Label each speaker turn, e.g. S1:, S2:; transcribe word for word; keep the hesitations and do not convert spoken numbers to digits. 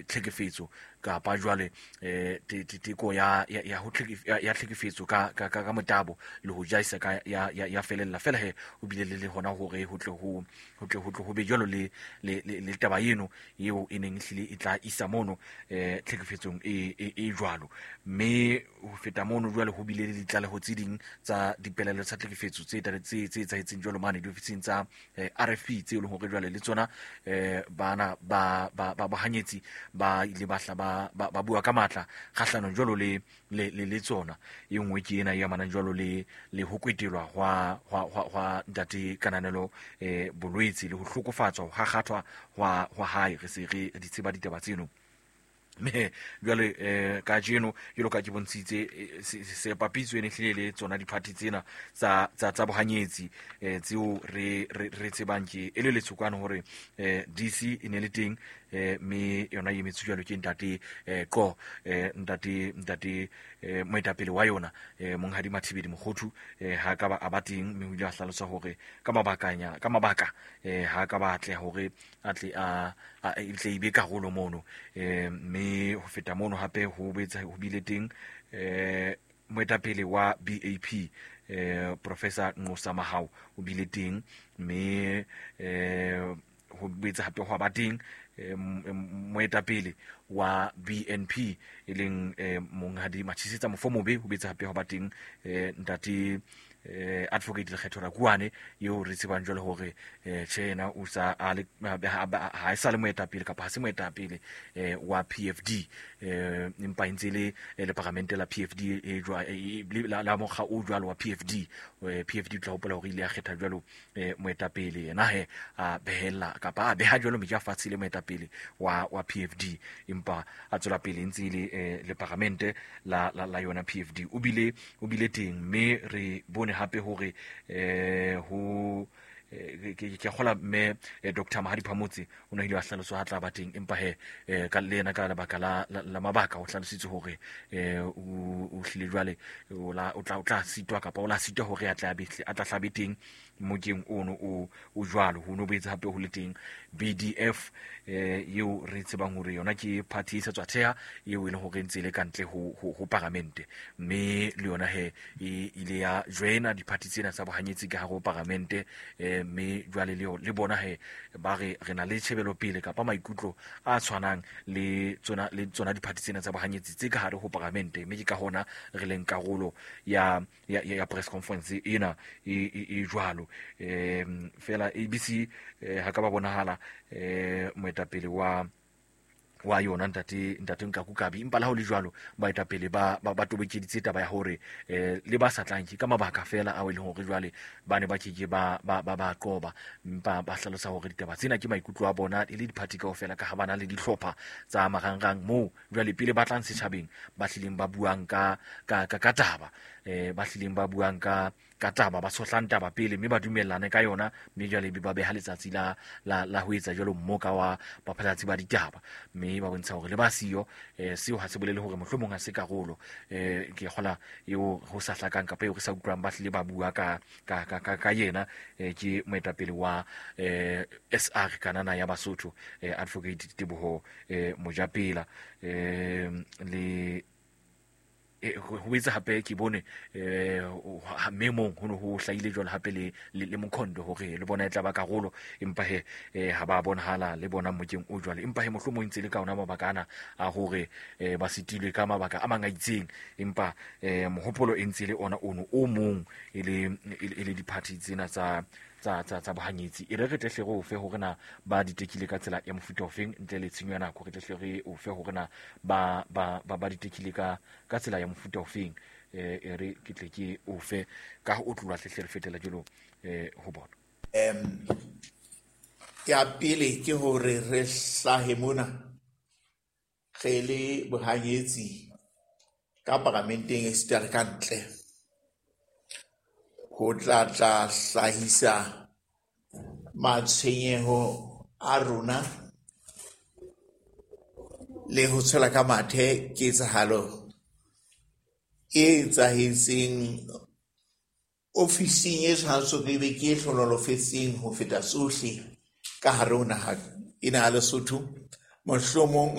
S1: tlhekefetso kapa jwale eh teko ya ya ho ya tlhekefetso ka ka ka motabo le ho jaisa ka ya ya felella fela he o bile le hona hore ho tle ho ho tle ho tle ho be jwalo le le le taba eno eo e neng hlile e tla isa mono eh tlhekefetsong e e jwalo mme ho feta mono jwale ho bile le ditlaleho tse ding tsa dipelelo tsa tlhekefetso tse tse tse etsahetseng jwalo mane diofising tsa R F P tse e leng hore jwale le tsona eh bana ba ba ba hanyetsi ba ile bahla ba ba bua ka matla kgahlano jwalo le le le tsona e nngwe ke ena ya mana jwalo le le ho kwetelwa hwa hwa hwa date kananelo eh bolwetsi le ho hlokofatswa ha kgathwa hwa hwa hae re se re di tseba ditaba tseno me jwale eh ka jeno yelo ka ke bontshitse se papitswe ne hlile le tsona diphati tsena tsa tsa tsa bohanyetsi eh tseo re re tsebang ke ele le tsukwana hore eh D C ine le teng eh me yona ye metsu jwalo ke ntate eh ko eh ntate ntate eh moetapele wa yona eh monghadi Mathibedi Mokgothu eh ha ka ba abating me ho ja hlalosa hore ka mabakanya ka mabaka eh ha ka batle hore atle a a itle ibe karolo mono eh me ho feta mono hape ho betsa ho bile teng eh moetapele wa B A P eh Professor Nqosa Mahao o bile teng me eh ho betsa hape ho abating moetapele wa B N P e leng monghadi Matshisetsa Mofomobe ho betsa hape ho bating ntate eh advocate Lekgetho Rakuane yo re tsebang jwale hore eh tshena o sa a ha isa le moetapele kapa ha se moetapele eh wa P F D eh empa intsele le parlamente la P F D e jwa la la mokga o jwalo wa P F D P F D tla hopola hore ile ya kgetha jwalo eh moetapele yena he a behella kapa a beha jwalo meja fatsile moetapele wa wa P F D empa a tsola pele ntsele le parlamente la la yona P F D o bile o bile teng me re bone hape hore eh ho ke ke khola me Doctor Mahadi Phamotse o no ile a hlalosa ha tla bateng empa he ka lena ka lebaka la la mabaka o hlalositse hore eh o hlile jwale o la o tla o tla sitwa kapa o la sitwa hore a tla betle a tla hlabeteng mokeng ono o o jwalo ho no betsa hape ho le teng B D F eh eo re tsebang hore yona ke party e tswa theha eo e le hore ntse le kantle ho ho parlamente mme le yona he ile ya joina di party tsena tsa bohanyetsi ka haro parlamente eh mme jwale le le bona he ba re re na le tshebelo pele kapa maikutlo a tshwanang le tsona le tsona di party tsena tsa bohanyetsi tse ka hare ho parlamente mme ke ka hona re leng karolo ya ya ya press conference ena e jwalo eh fela A B C ha ka ba bonahala eh moetapele wa wa yona ntate ntate Nkakukabi impa la ho le jwalo baetapele ba ba tobekeditse taba ya hore eh le ba sa tlanki ka mabaka fela a wele hore jwale ba ne ba keke ba ba ba qoba impa ba hlalosa hore ditaba tsena ke maikutlo a bona e le diphati ka ofela ka ha bana le dihlopha tsa marangrang mo jwale pele ba tlang setjhabeng ba hlileng ba buang ka ka ka taba eh ba hlileng ba buang ka ka taba ba sohlang taba pele mme ba dumellane ka yona mme jwale ba beha letsatsi la la la ho etsa jalo mmoka wa baphalatsi ba ditaba mme ba bontsha hore le ba siyo eh seo ha se bolele hore mohlomong ha se karolo eh ke khola eo ho sa hlakang kapa eo re sa utlwang ba hlile ba bua ka ka ka ka yena eh ke moetapele wa eh S R kanana ya Basotho eh advocate Teboho eh Mojapela eh le ho etsa hape ke bone eh memong ho no ho hlaile jwalo hape le le Mkhondo hore le bona e tla ba karolo empa he ha ba bonahala le bona mokeng o jwalo empa he mohlomong ntse le ka ona mabakana a hore ba sitilwe ka mabaka a mangaitseng empa mohopolo e ntse le ona ono o mong e le e le diparty tsena tsa tsa tsa tsa bohanyetsi e re re tehle go fe hore na ba ditekile ka tsela ya mofuta ofeng ntle le tshenyo ya nako re tehle re o fe hore na ba ba ba ditekile ka ka tsela ya mofuta ofeng eh re ke tle ke o fe ka ho tlwa hle re fetela jelo eh ho bona
S2: em ya pele ke hore re hlahe mona ge le bohanyetsi ka parlamenteng e stare kantle ho tla tla hlahisa matshenyeho a rona le ho tswela ka mathe ke tsahalo e tsahetseng ofising e tshwantsho ke be ke hlonolofetseng ho feta sohle ka hare ho naha ena ya Lesotho mohlomong